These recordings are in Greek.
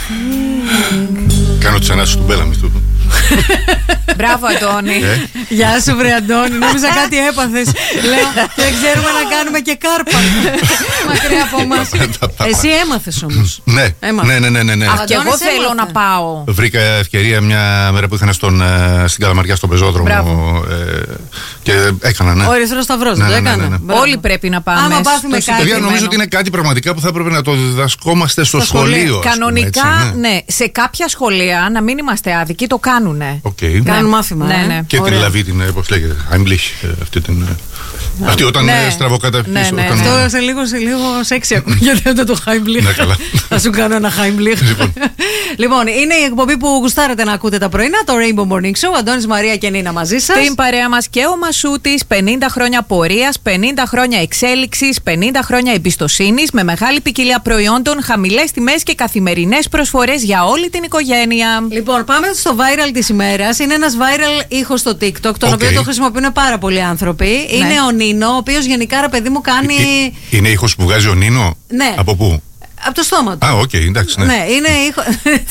Κάνω τις ανάσες του Μπέλαμι του. Μπράβο, Αντώνη. Γεια σου, βρε Αντώνη. Νόμιζα κάτι έπαθες. Λέω, δεν ξέρουμε να κάνουμε και κάρπα. Μακριά από εμάς. Εσύ έμαθες όμως. Ναι. Και εγώ θέλω να πάω. Βρήκα ευκαιρία μια μέρα που είχαν στην Καλαμαριά στον πεζόδρομο. Και έκανα, ναι. Ο Ερυθρός Σταυρός δεν το έκανα. Όλοι πρέπει να πάμε. Άμα πάθουμε κάτι. Παιδιά, νομίζω ότι είναι κάτι πραγματικά που θα έπρεπε να το διδασκόμαστε στο σχολείο. Κανονικά, ναι. Σε κάποια σχολεία, να μην είμαστε άδικοι, το κάνουνε. Κάνουν μάθημα. Ναι. Και την λαβή την, πώς λέγεται, Heimlich, αυτή όταν στραβοκατευθύνεις. Αυτό σε λίγο σεξι ακούγεται αυτό το Heimlich. Ναι, καλά. Θα σου κάνω ένα Heimlich. Λοιπόν, είναι η εκπομπή που γουστάρετε να ακούτε τα πρωινά, το Rainbow Morning Show. Αντώνης, Μαρία και Νίνα μαζί σας. Στην παρέα μας και ο Μασούτης, 50 χρόνια πορείας, 50 χρόνια εξέλιξης, 50 χρόνια εμπιστοσύνης, με μεγάλη ποικιλία προϊόντων, χαμηλές τιμές και καθημερινές προσφορές για όλη την οικογένεια. Λοιπόν, πάμε στο viral της ημέρας. Είναι ένας viral ήχος στο TikTok, τον οποίο το χρησιμοποιούν πάρα πολλοί άνθρωποι. Είναι ο Νίνο, ο οποίος γενικά, ρε παιδί μου, κάνει. Είναι ήχος που βγάζει ο Νίνο? Ναι. Από πού? Από το στόμα του. Οκ, εντάξει. Ναι, είναι ήχο.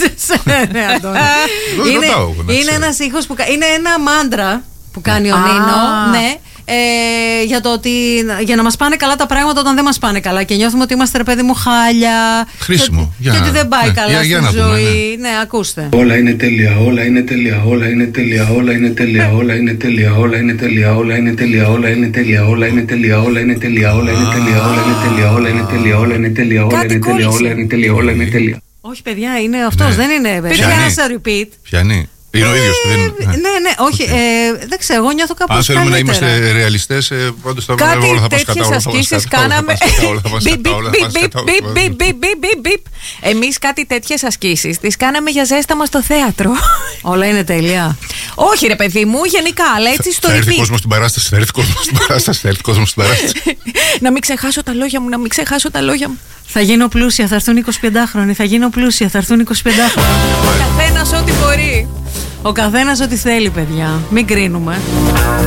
Είναι ένας ήχος που. Είναι ένα μάντρα που κάνει ο Νίνο. Ναι. Για το ότι για να μας πάνε καλά τα πράγματα όταν δεν μας πάνε καλά και νιώθουμε ότι είμαστε, ρε παιδί μου, χάλια. Χρήσιμο. Και ότι δεν πάει καλά στη ζωή. Ναι, ακούστε. Όλα είναι τέλεια, όλα είναι τέλεια, όλα είναι τέλεια, όλα είναι τέλεια, όλα είναι τέλεια, όλα είναι τέλεια, όλα είναι τέλεια, όλα είναι τέλεια, όλα είναι τέλεια, όλα είναι τέλεια, όλα είναι τέλεια, όλα είναι τέλεια, όλα είναι τέλεια, όλα είναι τέλεια, όλα είναι τέλεια, όλα είναι τέλεια, όλα είναι τέλεια. Όχι, παιδιά, είναι αυτός, δεν είναι. Δεν είναι ένα repeat. Πιανεί. Είναι ο ίδιος. Ναι, όχι. Δεν ξέρω, εγώ νιώθω κάπως. Αν θέλουμε να είμαστε ρεαλιστές, πάντως θα κάτι τέτοιες ασκήσεις κάναμε. Εμείς κάτι τέτοιες ασκήσεις τις κάναμε για ζέσταμα στο θέατρο. Όλα είναι τέλεια. Όχι, ρε παιδί μου, γενικά, αλλά έτσι στο repeat. Θα έρθει κόσμος στην παράσταση, θα έρθει κόσμος στην παράσταση. Να μην ξεχάσω τα λόγια μου, να μην ξεχάσω τα λόγια μου. Θα γίνω πλούσια, θα έρθουν 25χρονοι. Θα γίνω πλούσια, θα έρθουν 25χρονοι. Ο καθένας ό,τι μπορεί. Ο καθένας ό,τι θέλει, παιδιά. Μην κρίνουμε.